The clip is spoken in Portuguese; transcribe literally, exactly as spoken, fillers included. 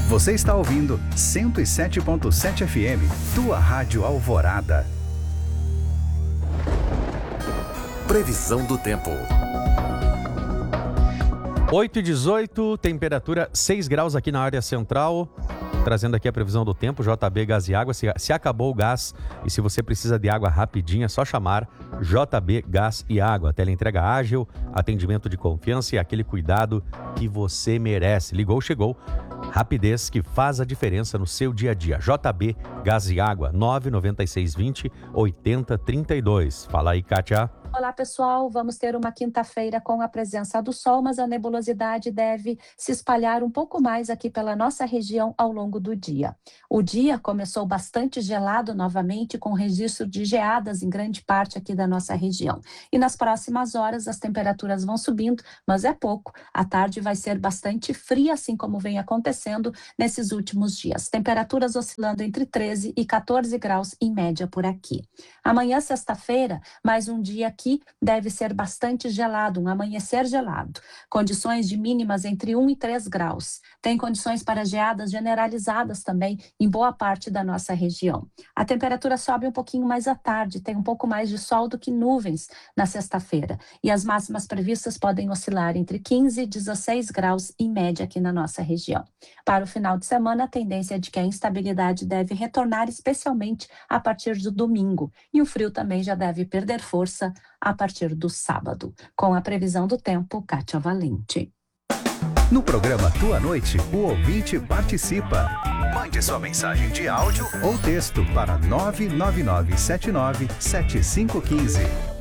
Você está ouvindo cento e sete ponto sete F M, tua rádio Alvorada. Previsão do tempo. oito e dezoito, temperatura seis graus aqui na área central. Trazendo aqui a previsão do tempo, J B Gás e Água. Se, se acabou o gás e se você precisa de água rapidinho, é só chamar J B Gás e Água. Teleentrega ágil, atendimento de confiança e aquele cuidado que você merece. Ligou, chegou. Rapidez que faz a diferença no seu dia a dia. J B Gás e Água, nove nove seis dois zero oito zero três dois. Fala aí, Kátia. Olá, pessoal. Vamos ter uma quinta-feira com a presença do sol, mas a nebulosidade deve se espalhar um pouco mais aqui pela nossa região ao longo do dia. O dia começou bastante gelado novamente, com registro de geadas em grande parte aqui da nossa região. E nas próximas horas as temperaturas vão subindo, mas é pouco. A tarde vai ser bastante fria, assim como vem acontecendo nesses últimos dias. Temperaturas oscilando entre treze e quatorze graus em média por aqui. Amanhã, sexta-feira, mais um dia aqui deve ser bastante gelado, um amanhecer gelado. Condições de mínimas entre um e três graus. Tem condições para geadas generalizadas também em boa parte da nossa região. A temperatura sobe um pouquinho mais à tarde, tem um pouco mais de sol do que nuvens na sexta-feira. E as máximas previstas podem oscilar entre quinze e dezesseis graus em média aqui na nossa região. Para o final de semana, a tendência é de que a instabilidade deve retornar, especialmente a partir do domingo. E o frio também já deve perder força a partir do sábado. Com a previsão do tempo, Kátia Valente. No programa Tua Noite, o ouvinte participa. Mande sua mensagem de áudio ou texto para nove nove nove sete nove sete cinco um cinco.